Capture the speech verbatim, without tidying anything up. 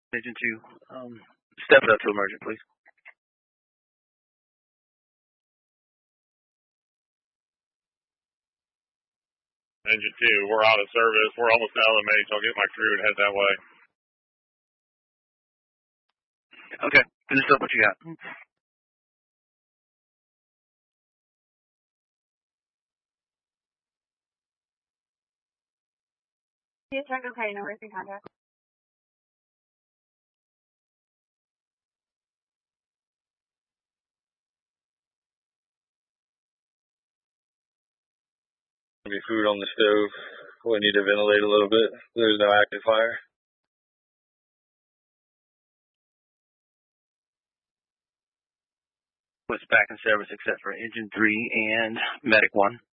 Engine two, um, step it up to emergent, please. Engine two, we're out of service. We're almost out of the main, so I'll get my crew and head that way. Okay, finish up what you got. Yes, okay, no worries in contact. Be food on the stove. We need to ventilate a little bit. There's no active fire. What's back in service except for engine three and medic one?